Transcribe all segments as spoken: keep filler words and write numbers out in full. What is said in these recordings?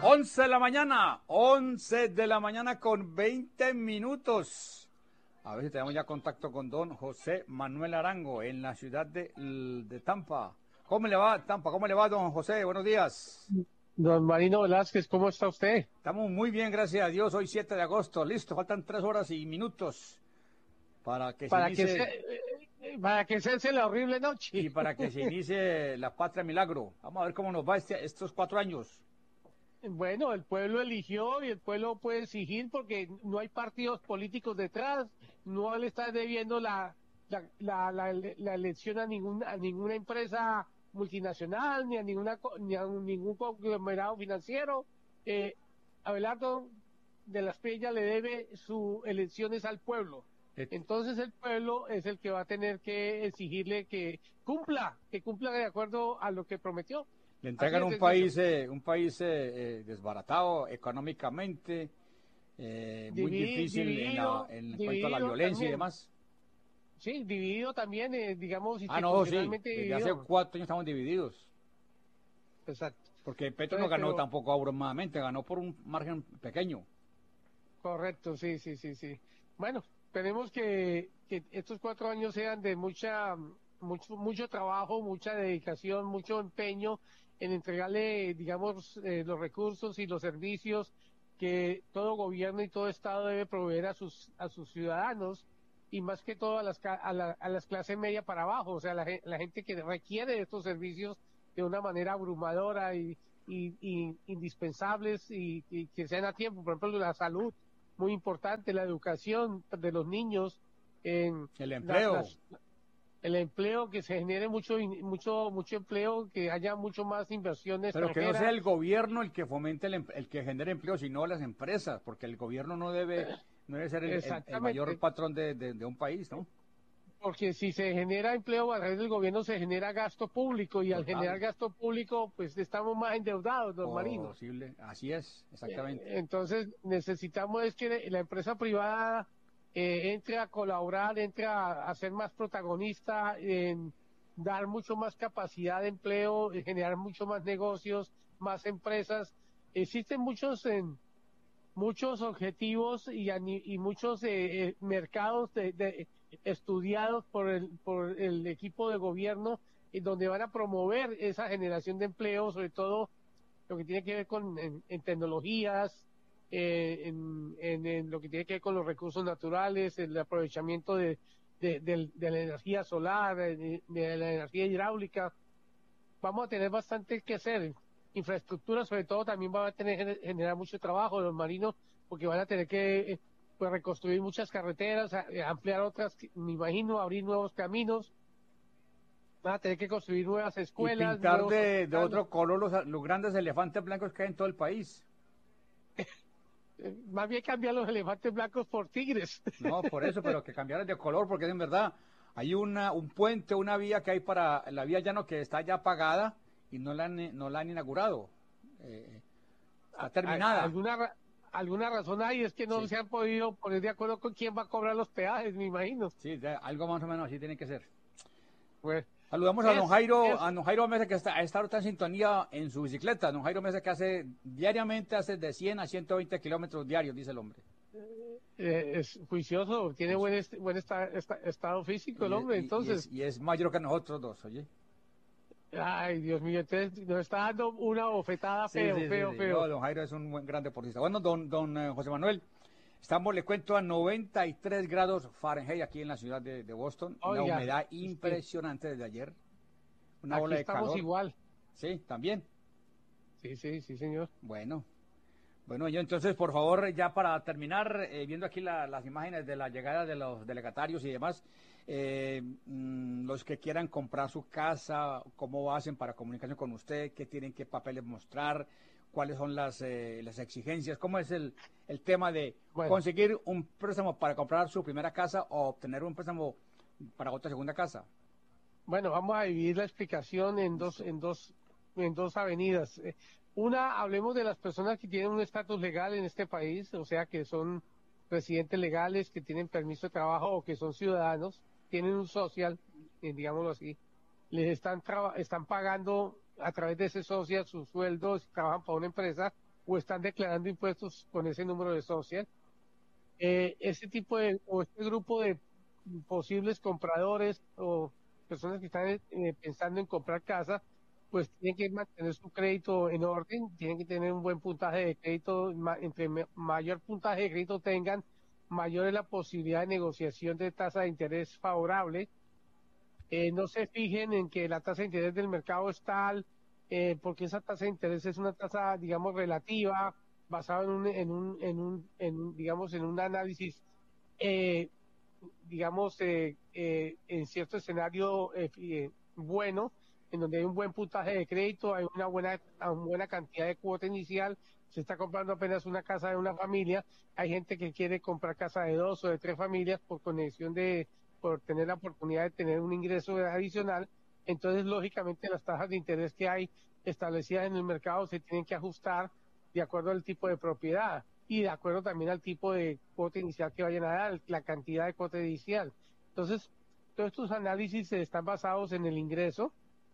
once de la mañana, once de la mañana con veinte minutos. A ver si tenemos ya contacto con don José Manuel Arango en la ciudad de, de Tampa. ¿Cómo le va, Tampa? ¿Cómo le va, don José? Buenos días. Don Marino Velázquez, ¿cómo está usted? Estamos muy bien, gracias a Dios. Hoy siete de agosto. Listo, faltan tres horas y minutos para que se Para que se, inicie eh, para que cese la horrible y noche. para que se inicie la Patria Milagro. Vamos a ver cómo nos va este, estos cuatro años. Bueno, el pueblo eligió y el pueblo puede exigir porque no hay partidos políticos detrás, no le está debiendo la, la, la, la, la elección a ninguna, a ninguna empresa multinacional, ni a ninguna co- ni a ningún conglomerado financiero. Eh, Abelardo de las Peñas le debe sus elecciones al pueblo. Eh, Entonces el pueblo es el que va a tener que exigirle que cumpla, que cumpla de acuerdo a lo que prometió. Le Así entregan de un sencillo. país, eh, un país eh, eh, desbaratado económicamente, eh, muy Divi- difícil en, la, dividido, en cuanto a la dividido violencia y también, demás. sí, dividido también, eh, digamos, Ah, no, sí, institucionalmente desde hace dividido. cuatro años estamos divididos. Exacto. Porque Petro no Entonces, ganó pero, tampoco abrumadamente, ganó por un margen pequeño. correcto, sí, sí, sí, sí. Bueno, esperemos que, que estos cuatro años sean de mucha, mucho, mucho trabajo, mucha dedicación, mucho empeño en entregarle, digamos, eh, los recursos y los servicios que todo gobierno y todo Estado debe proveer a sus, a sus ciudadanos y más que todo a las, ca- a la, a las clases media para abajo, o sea, la, gen- la gente que requiere de estos servicios de una manera abrumadora y, y, y indispensables y, y que sean a tiempo, por ejemplo, la salud muy importante, la educación de los niños, en El la- empleo, las, el empleo, que se genere mucho, mucho, mucho empleo, que haya mucho más inversión pero que no sea extranjera. el gobierno el que fomente el, em- el que genere empleo, sino las empresas, porque el gobierno no debe, no debe ser el, el- el mayor Exactamente, patrón de, de- de un país, ¿no? porque si se genera empleo a través del gobierno, se genera gasto público y al generar Total, gasto público, pues estamos más endeudados, don Marino. posible, así es, Eh, exactamente. Entonces necesitamos es que la empresa privada eh, entre a colaborar, entre a, a ser más protagonista, en dar mucho más capacidad de empleo, en generar mucho más negocios, más empresas. Existen muchos en muchos objetivos y, a ni- y muchos eh, eh, mercados de, de- estudiados por el, por el equipo de gobierno y donde van a promover esa generación de empleo, sobre todo lo que tiene que ver con en, en tecnologías, eh, en, en, en, lo que tiene que ver con los recursos naturales, el aprovechamiento de, de, de, de la energía solar, de, de, la energía hidráulica. Vamos a tener bastante que hacer. Infraestructura, sobre todo, también va a tener generar mucho trabajo los marinos, porque van a tener que eh, pues, reconstruir muchas carreteras, a, a ampliar otras, me imagino, abrir nuevos caminos. Van a tener que construir nuevas Y escuelas, pintar nuevos de, de hospitales. otro color los, los grandes elefantes blancos que hay en todo el país. Eh, más bien cambiar los elefantes blancos por tigres. No, por eso, pero que cambiaran de color, porque en verdad hay una, un puente, una vía que hay para la vía llano que está ya apagada y no la han, no la han inaugurado. Eh, está A- a- terminada. alguna, ra- alguna razón hay, es que no Sí, se han podido poner de acuerdo con quién va a cobrar los peajes, me imagino. sí, de- algo más o menos así tiene que ser. Pues Saludamos a don es, Jairo, es, a don Jairo Mesa que está, a esta hora está en sintonía en su bicicleta. Don Jairo Mesa que hace diariamente, hace de cien a ciento veinte kilómetros diarios, dice el hombre. eh, es juicioso, tiene Pues, buen, est- buen esta- esta- estado físico el y, hombre, y- y es, entonces, y es mayor que nosotros dos, oye. ay Dios mío, entonces nos está dando una bofetada Sí, feo, sí, sí, feo, sí. No, feo. don Jairo es un buen gran deportista. Bueno, don, don eh, José Manuel, estamos, le cuento, a noventa y tres grados Fahrenheit aquí en la ciudad de, de Boston. Una Oiga, humedad es que impresionante desde ayer. Una aquí ola de estamos calor. igual. Sí, también. Sí, sí, sí, señor. Bueno, bueno, yo entonces, por favor, ya para terminar, eh, viendo aquí la- las imágenes de la llegada de los delegatarios y demás, eh, mm, los que quieran comprar su casa, cómo hacen para comunicación con usted, qué tienen, qué papeles mostrar, cuáles son las, eh, las exigencias, cómo es el, el tema de Bueno, conseguir un préstamo para comprar su primera casa o obtener un préstamo para otra segunda casa. bueno, vamos a dividir la explicación en dos, Listo. en dos, en dos avenidas. Eh, Una, hablemos de las personas que tienen un estatus legal en este país, o sea, que son residentes legales, que tienen permiso de trabajo o que son ciudadanos, tienen un social, eh, digámoslo así, les están traba- están pagando a través de ese social sus sueldos, trabajan para una empresa o están declarando impuestos con ese número de social. Eh, este tipo de, o este grupo de posibles compradores o personas que están eh, pensando en comprar casa, pues tienen que mantener su crédito en orden, tienen que tener un buen puntaje de crédito, ma, entre me, mayor puntaje de crédito tengan, mayor es la posibilidad de negociación de tasa de interés favorable. Eh, no se fijen en que la tasa de interés del mercado es tal, eh, porque esa tasa de interés es una tasa, digamos, relativa, basada en un, en un, en un, en un digamos, en un análisis, eh, digamos, eh, eh, en cierto escenario eh, eh, bueno, en donde hay un buen puntaje de crédito, hay una buena, una buena cantidad de cuota inicial, se está comprando apenas una casa de una familia, hay gente que quiere comprar casa de dos o de tres familias por conexión de, por tener la oportunidad de tener un ingreso adicional, entonces lógicamente las tasas de interés que hay establecidas en el mercado se tienen que ajustar de acuerdo al tipo de propiedad y de acuerdo también al tipo de cuota inicial que vayan a dar, la cantidad de cuota inicial. Entonces, todos estos análisis están basados en el ingreso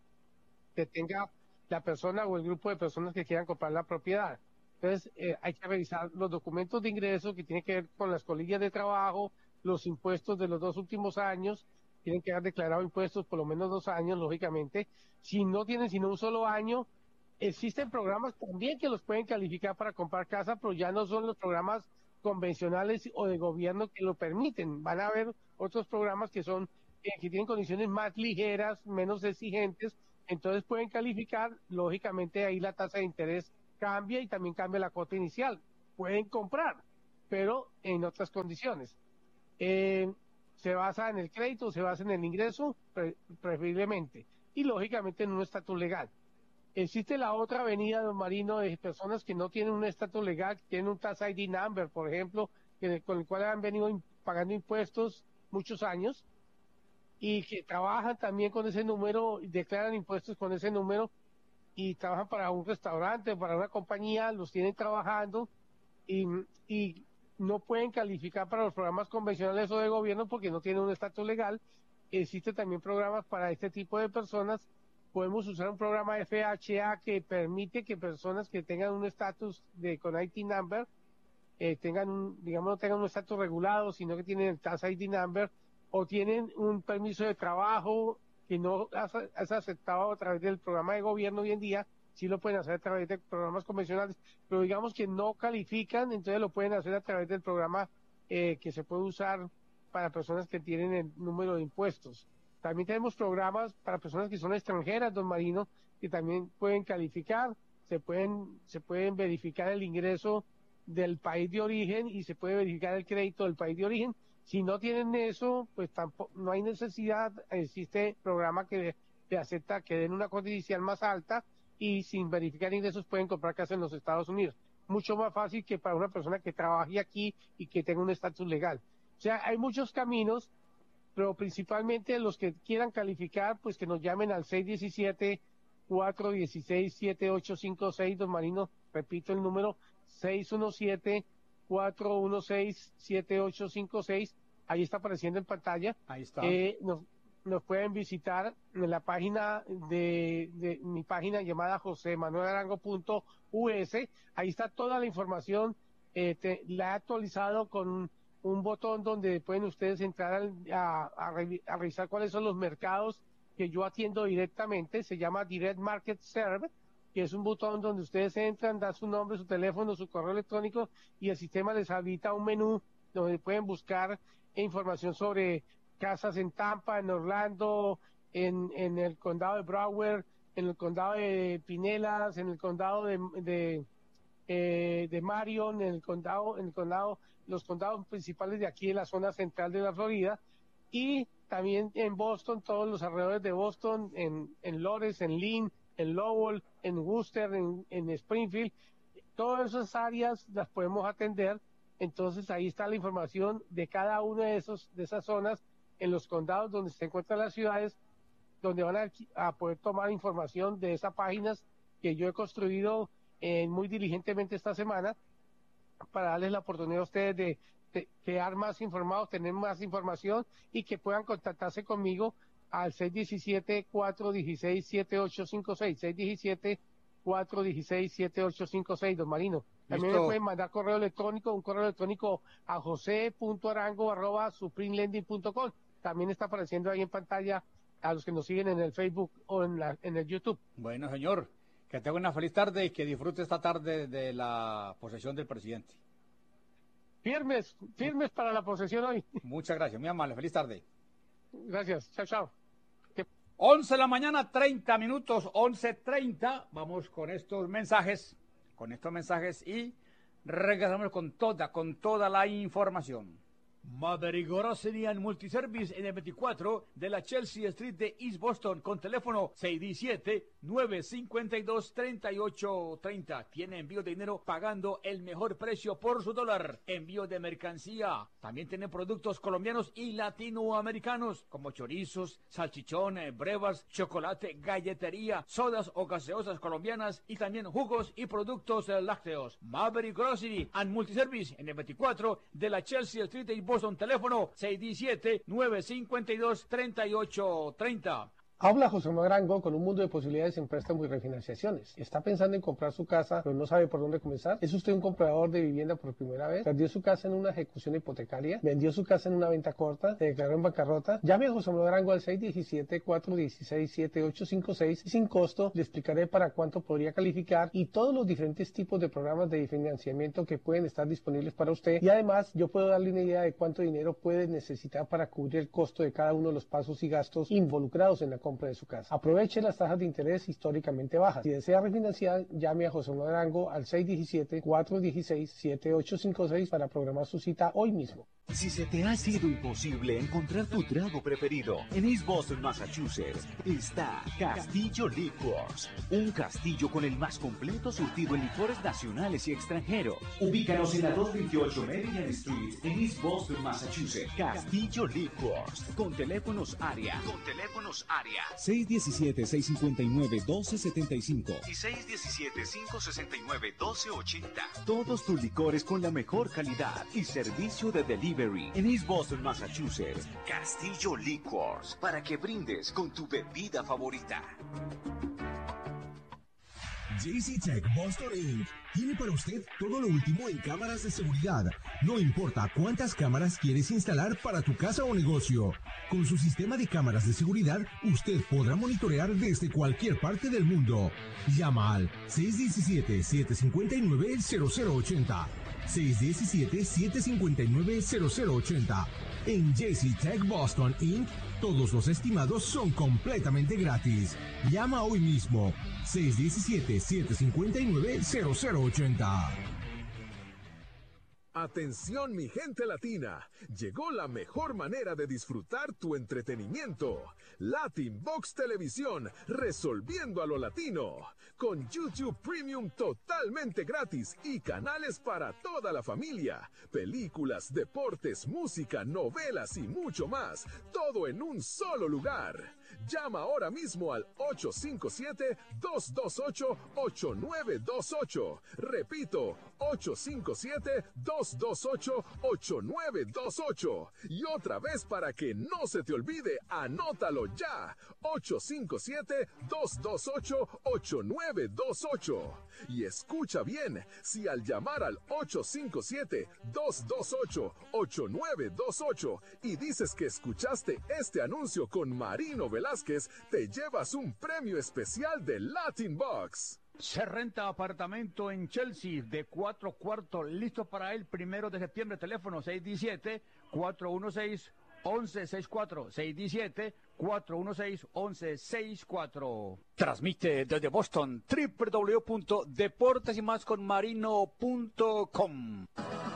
que tenga la persona o el grupo de personas que quieran comprar la propiedad. Entonces, eh, hay que revisar los documentos de ingreso que tienen que ver con las colillas de trabajo, los impuestos de los dos últimos años, tienen que haber declarado impuestos por lo menos dos años, lógicamente. Si no tienen sino un solo año, existen programas también que los pueden calificar para comprar casa, pero ya no son los programas convencionales o de gobierno que lo permiten. Van a haber otros programas que son eh, que tienen condiciones más ligeras, menos exigentes, entonces pueden calificar, lógicamente ahí la tasa de interés cambia y también cambia la cuota inicial. Pueden comprar, pero en otras condiciones. Eh, se basa en el crédito, se basa en el ingreso, pre preferiblemente, y lógicamente en un estatus legal. Existe la otra avenida, don Marino, de personas que no tienen un estatus legal, que tienen un Tax I D number, por ejemplo, que, con el cual han venido in, pagando impuestos muchos años y que trabajan también con ese número, declaran impuestos con ese número y trabajan para un restaurante, para una compañía, los tienen trabajando y, y no pueden calificar para los programas convencionales o de gobierno porque no tienen un estatus legal. Existen también programas para este tipo de personas. Podemos usar un programa F H A que permite que personas que tengan un estatus de con I T number, eh, tengan un, digamos, no tengan un estatus regulado, sino que tienen el Tax I D number o tienen un permiso de trabajo que no has, has aceptado a través del programa de gobierno hoy en día, sí lo pueden hacer a través de programas convencionales, pero digamos que no califican, entonces lo pueden hacer a través del programa eh, que se puede usar para personas que tienen el número de impuestos. También tenemos programas para personas que son extranjeras, don Marino, que también pueden calificar, se pueden, se pueden verificar el ingreso del país de origen y se puede verificar el crédito del país de origen. Si no tienen eso, pues tampoco, no hay necesidad, existe programa que te acepta que den una cuota inicial más alta y sin verificar ingresos pueden comprar casa en los Estados Unidos. Mucho más fácil que para una persona que trabaje aquí y que tenga un estatus legal. O sea, hay muchos caminos, pero principalmente los que quieran calificar, pues que nos llamen al seis uno siete, cuatro uno seis, siete ocho cinco seis, don Marino, repito el número, seis uno siete, cuatro uno seis, siete ocho cinco seis, ahí está apareciendo en pantalla. Ahí está. Eh, nos, nos pueden visitar en la página de, de mi página llamada josé manuel arango punto u s, ahí está toda la información, eh, te, la he actualizado con un botón donde pueden ustedes entrar a, a, a revisar cuáles son los mercados que yo atiendo directamente, se llama Direct Market Serve, que es un botón donde ustedes entran, dan su nombre, su teléfono, su correo electrónico y el sistema les habilita un menú donde pueden buscar información sobre casas en Tampa, en Orlando, en, en el condado de Broward, en el condado de Pinellas, en el condado de, de, eh, de Marion, en el condado, en el condado, los condados principales de aquí en la zona central de la Florida y también en Boston, todos los alrededores de Boston, en, en Lawrence, en Lynn, en Lowell, en Worcester, en, en Springfield, todas esas áreas las podemos atender. Entonces ahí está la información de cada una de esos de esas zonas en los condados donde se encuentran las ciudades, donde van a, a poder tomar información de esas páginas que yo he construido eh, muy diligentemente esta semana para darles la oportunidad a ustedes de, de quedar más informados, tener más información y que puedan contactarse conmigo al seis uno siete, cuatro uno seis, siete ocho cinco seis, seis uno siete, cuatro uno seis, siete ocho cinco seis, don Marino. También Listo. me pueden mandar correo electrónico, un correo electrónico a jose punto arango arroba supreme lending punto com. También está apareciendo ahí en pantalla a los que nos siguen en el Facebook o en, la, en el YouTube. Bueno, señor, que tenga una feliz tarde y que disfrute esta tarde de la posesión del presidente. Firmes, firmes para la posesión hoy. Muchas gracias, muy amable. Feliz tarde. Gracias, chao, chao. once de la mañana, treinta minutos, once treinta. Vamos con estos mensajes, con estos mensajes y regresamos con toda, con toda la información. Maverick Grocery and Multiservice en el veinticuatro de la Chelsea Street de East Boston con teléfono seis uno siete, nueve cinco dos, tres ocho tres cero. Tiene envío de dinero pagando el mejor precio por su dólar. Envío de mercancía. También tiene productos colombianos y latinoamericanos como chorizos, salchichones, brevas, chocolate, galletería, sodas o gaseosas colombianas y también jugos y productos lácteos. Maverick Grocery and Multiservice en el veinticuatro de la Chelsea Street de East Boston. Boston, teléfono seis uno siete, nueve cinco dos, tres ocho tres cero. Habla José Manuel Arango con un mundo de posibilidades en préstamos y refinanciaciones. ¿Está pensando en comprar su casa, pero no sabe por dónde comenzar? ¿Es usted un comprador de vivienda por primera vez? ¿Perdió su casa en una ejecución hipotecaria? ¿Vendió su casa en una venta corta? ¿Se declaró en bancarrota? Llame a José Manuel Arango al seis uno siete, cuatro uno seis, siete ocho cinco seis y sin costo le explicaré para cuánto podría calificar y todos los diferentes tipos de programas de financiamiento que pueden estar disponibles para usted. Y además, yo puedo darle una idea de cuánto dinero puede necesitar para cubrir el costo de cada uno de los pasos y gastos involucrados en la compra de su casa. Aproveche las tasas de interés históricamente bajas. Si desea refinanciar, llame a José Manuel Arango al seis uno siete, cuatro uno seis, siete ocho cinco seis para programar su cita hoy mismo. Si se te ha sido imposible encontrar tu trago preferido, en East Boston, Massachusetts, está Castillo Liquors, un castillo con el más completo surtido en licores nacionales y extranjeros. Ubícanos en la doscientos veintiocho Meridian Street, en East Boston, Massachusetts. Castillo Liquors, con teléfonos área, con teléfonos área seis uno siete, seis cinco nueve, uno dos siete cinco y seis uno siete, cinco seis nueve, uno dos ocho cero. Todos tus licores con la mejor calidad y servicio de delivery. En East Boston, Massachusetts, Castillo Liquors, para que brindes con tu bebida favorita. J C Tech Boston incorporated tiene para usted todo lo último en cámaras de seguridad. No importa cuántas cámaras quieres instalar para tu casa o negocio. Con su sistema de cámaras de seguridad, usted podrá monitorear desde cualquier parte del mundo. Llama al seis uno siete, siete cinco nueve, cero cero ocho cero. seis uno siete, siete cinco nueve, cero cero ocho cero. En J C Tech Boston incorporated, todos los estimados son completamente gratis. Llama hoy mismo. seis uno siete, siete cinco nueve, cero cero ocho cero. Atención mi gente latina, llegó la mejor manera de disfrutar tu entretenimiento. Latin Box Televisión, resolviendo a lo latino. Con YouTube Premium totalmente gratis y canales para toda la familia. Películas, deportes, música, novelas y mucho más. Todo en un solo lugar. Llama ahora mismo al ocho cinco siete, dos dos ocho, ocho nueve dos ocho. Repito, ocho cinco siete, dos dos ocho, ocho nueve dos ocho. Y otra vez para que no se te olvide, anótalo ya. ocho cinco siete, dos dos ocho, ocho nueve dos ocho. Y escucha bien, si al llamar al ocho cinco siete, dos dos ocho, ocho nueve dos ocho y dices que escuchaste este anuncio con Marino Velázquez, te llevas un premio especial de Latin Box. Se renta apartamento en Chelsea de cuatro cuartos, listo para el primero de septiembre. Teléfono seis uno siete, cuatro uno seis, uno uno seis cuatro, seis uno siete, cuatro uno seis, uno uno seis cuatro. Transmite desde Boston, doble u doble u doble u punto deportes y más con marino punto com.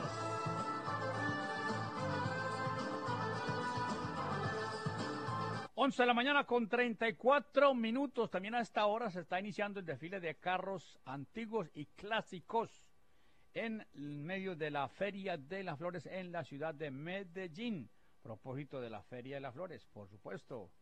once de la mañana con treinta y cuatro minutos. También a esta hora se está iniciando el desfile de carros antiguos y clásicos en medio de la Feria de las Flores en la ciudad de Medellín. Propósito de la Feria de las Flores, por supuesto.